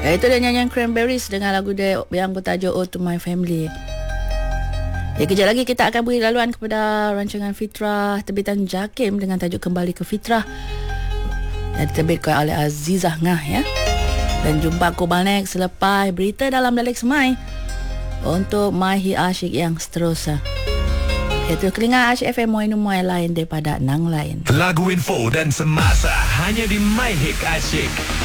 Itu dia nyanyian Cranberries dengan lagu dia yang bertajuk Oh To My Family. Kejap lagi kita akan beri laluan kepada rancangan Fitrah terbitan JAKIM dengan tajuk Kembali ke Fitrah yang diterbitkan oleh Azizah Ngah ya. Dan jumpa aku balik selepas berita dalam Dialek Semai untuk Mahi Asyik yang seterusnya. Itu kelingan Asyik FM Muai Numai lain daripada Nang lain. Lagu info dan semasa hanya di My Hit Asyik.